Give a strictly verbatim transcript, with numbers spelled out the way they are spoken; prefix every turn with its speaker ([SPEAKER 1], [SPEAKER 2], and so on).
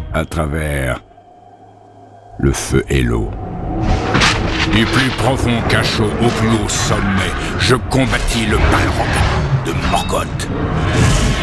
[SPEAKER 1] à travers le feu et l'eau. Du plus profond cachot au plus haut sommet, je combattis le Balrog de Morgoth.